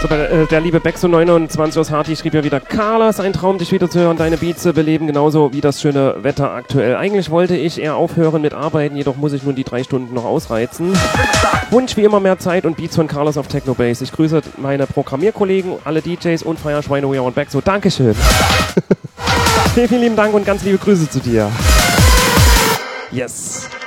Aber der liebe Bexo29 aus Harti schrieb ja wieder: Carlos, ein Traum, dich wieder zu hören. Deine Beats beleben genauso wie das schöne Wetter aktuell. Eigentlich wollte ich eher aufhören mit Arbeiten, jedoch muss ich nun die 3 Stunden noch ausreizen. Wunsch wie immer mehr Zeit und Beats von Carlos auf Technobase. Ich grüße meine Programmierkollegen, alle DJs und Feierschweine We Are und Bexo. Dankeschön. Vielen lieben Dank und ganz liebe Grüße zu dir. Yes.